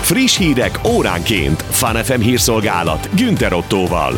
Friss hírek óránként. Fun FM hírszolgálat Günther Ottóval.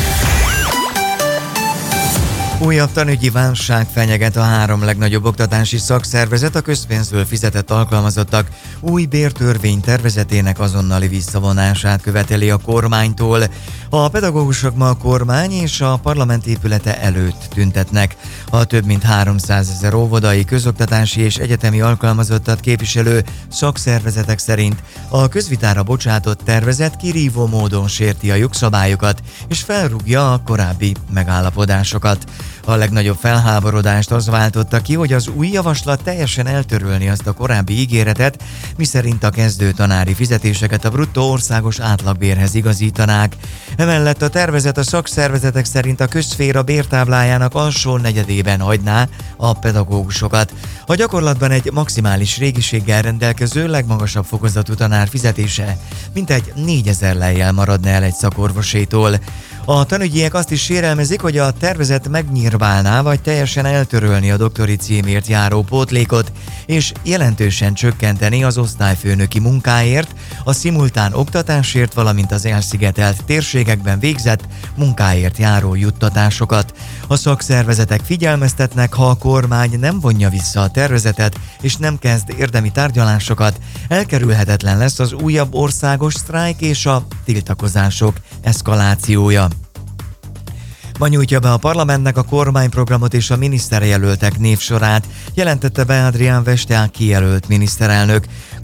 Újabb tanügyi válság fenyeget a 3 legnagyobb oktatási szakszervezet, a közpénzből fizetett alkalmazottak új bértörvény tervezetének azonnali visszavonását követeli a kormánytól. A pedagógusok ma a kormány és a parlament épülete előtt tüntetnek. A több mint 300 000 óvodai, közoktatási és egyetemi alkalmazottat képviselő szakszervezetek szerint a közvitára bocsátott tervezet kirívó módon sérti a jogszabályokat és felrúgja a korábbi megállapodásokat. A legnagyobb felháborodást az váltotta ki, hogy az új javaslat teljesen eltörölni azt a korábbi ígéretet, miszerint a kezdő tanári fizetéseket a bruttó országos átlagbérhez igazítanák. Emellett a tervezet a szakszervezetek szerint a közszféra bértáblájának alsó negyedében hagyná a pedagógusokat. A gyakorlatban egy maximális régiséggel rendelkező legmagasabb fokozatú tanár fizetése mintegy 4000 lejjel maradna el egy szakorvosétól. A tanügyiek azt is sérelmezik, hogy a tervezet megnyírválná vagy teljesen eltörölni a doktori címért járó pótlékot, és jelentősen csökkenteni az osztályfőnöki munkáért, a szimultán oktatásért, valamint az elszigetelt térségekben végzett munkáért járó juttatásokat. A szakszervezetek figyelmeztetnek, ha a kormány nem vonja vissza a tervezetet és nem kezd érdemi tárgyalásokat, elkerülhetetlen lesz az újabb országos sztrájk és a tiltakozások eszkalációja. Ma nyújtja be a parlamentnek a kormányprogramot és a miniszterjelöltek névsorát, jelentette be Adrián Vesteák kijelölt miniszterelnök.